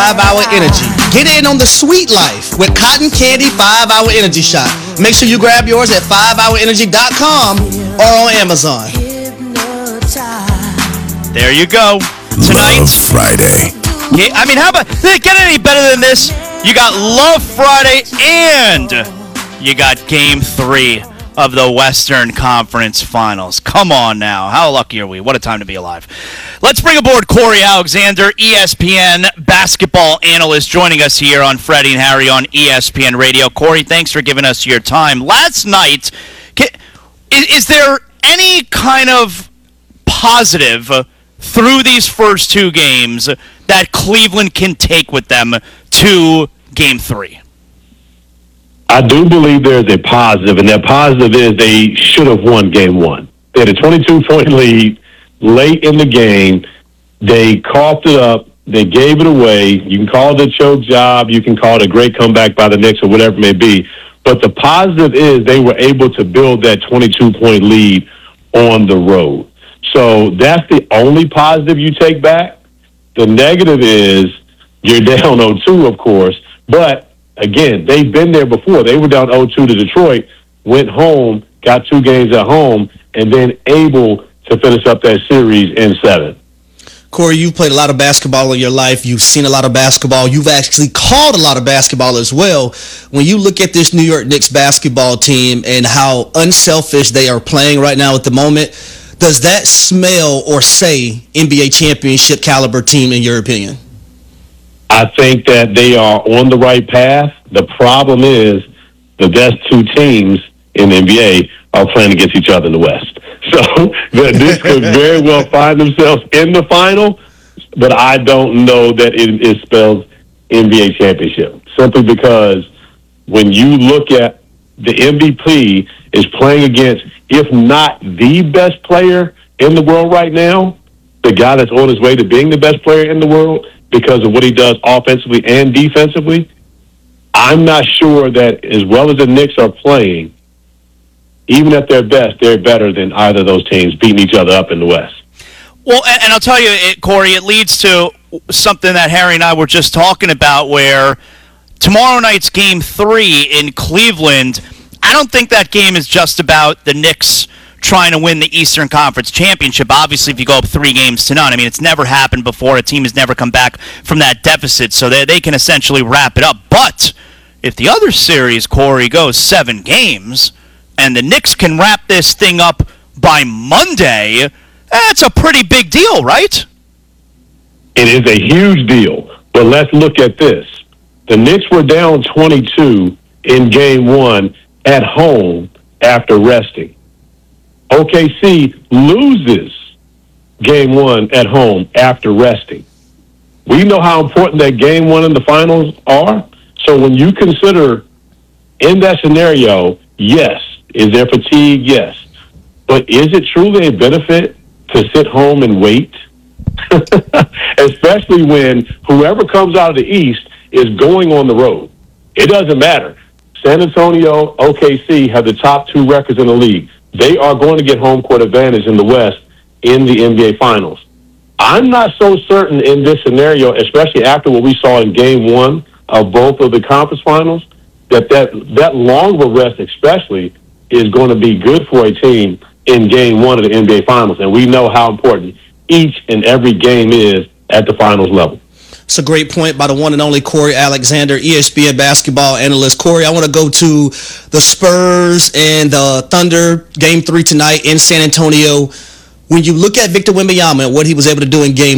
5-Hour Energy. Get in on the sweet life with Cotton Candy 5-Hour Energy Shot. Make sure you grab yours at 5hourenergy.com or on Amazon. There you go. Tonight, Love Friday. Yeah, I mean, how about, did it get any better than this? You got Love Friday and you got Game 3 of the Western Conference Finals. Come on now. How lucky are we? What a time to be alive. Let's bring aboard Corey Alexander, ESPN basketball analyst, joining us here on Freddie and Harry on ESPN Radio. Corey, thanks for giving us your time. Last night, is there any kind of positive through these first two games that Cleveland can take with them to Game 3? I do believe there's a positive, and that positive is they should have won Game 1. They had a 22-point lead late in the game. They coughed it up. They gave it away. You can call it a choke job. You can call it a great comeback by the Knicks or whatever it may be. But the positive is they were able to build that 22-point lead on the road. So that's the only positive you take back. The negative is you're down 0-2, of course, but again, they've been there before. They were down 0-2 to Detroit, went home, got 2 games at home, and then able to finish up that series in 7. Corey, you've played a lot of basketball in your life. You've seen a lot of basketball. You've actually called a lot of basketball as well. When you look at this New York Knicks basketball team and how unselfish they are playing right now at the moment, does that smell or say NBA championship caliber team in your opinion? I think that they are on the right path. The problem is the best 2 teams in the NBA are playing against each other in the West. So this could very well find themselves in the final, but I don't know that it spells NBA championship. Simply because when you look at the MVP is playing against, if not the best player in the world right now, the guy that's on his way to being the best player in the world because of what he does offensively and defensively, I'm not sure that as well as the Knicks are playing, even at their best, they're better than either of those teams beating each other up in the West. Well, and I'll tell you, Corey, it leads to something that Harry and I were just talking about where tomorrow night's Game 3 in Cleveland, I don't think that game is just about the Knicks trying to win the Eastern Conference Championship. Obviously, if you go up 3-0, I mean, it's never happened before. A team has never come back from that deficit, so they can essentially wrap it up. But if the other series, Corey, goes 7 games, and the Knicks can wrap this thing up by Monday, that's a pretty big deal, right? It is a huge deal. But let's look at this. The Knicks were down 22 in Game 1 at home after resting. OKC loses Game 1 at home after resting. We know how important that Game 1 in the finals are. So when you consider in that scenario, yes, is there fatigue? Yes. But is it truly a benefit to sit home and wait? Especially when whoever comes out of the East is going on the road. It doesn't matter. San Antonio, OKC have the top 2 records in the league. They are going to get home court advantage in the West in the NBA Finals. I'm not so certain in this scenario, especially after what we saw in Game 1 of both of the conference finals, that longer rest especially is going to be good for a team in Game 1 of the NBA Finals. And we know how important each and every game is at the finals level. It's a great point by the one and only Corey Alexander, ESPN basketball analyst. Corey, I want to go to the Spurs and the Thunder, Game 3 tonight in San Antonio. When you look at Victor Wembanyama and what he was able to do in Game